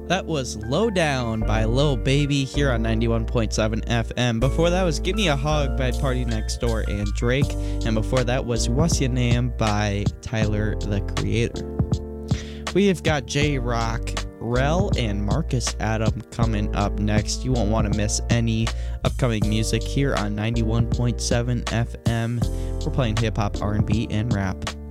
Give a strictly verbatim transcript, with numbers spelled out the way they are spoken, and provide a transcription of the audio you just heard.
That was Low Down by Lil Baby here on ninety-one point seven F M. Before that was Give Me a Hug by Party Next Door and Drake. And before that was What's Your Name by Tyler, the Creator. We have got J-Rock, Rel, and Marcus Adam coming up next. You won't want to miss any upcoming music here on ninety-one point seven F M. We're playing hip-hop, R and B, and rap.